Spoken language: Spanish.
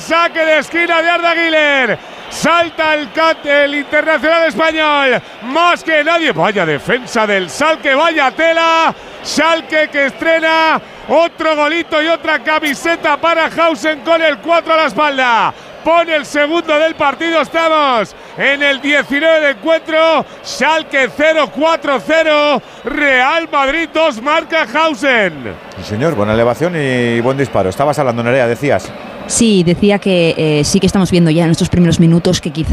saque de esquina de Arda Güler. Salta el internacional español. Más que nadie. Vaya defensa del Schalke, vaya tela. Schalke que estrena otro golito y otra camiseta para Hausen con el 4 a la espalda. Pone el segundo del partido. Estamos en el 19 de encuentro. Schalke 0-4-0. Real Madrid 2, marca Hausen. Sí, señor, buena elevación y buen disparo. Estabas hablando, Nerea, decías. Sí, decía que sí que estamos viendo ya en estos primeros minutos que quizá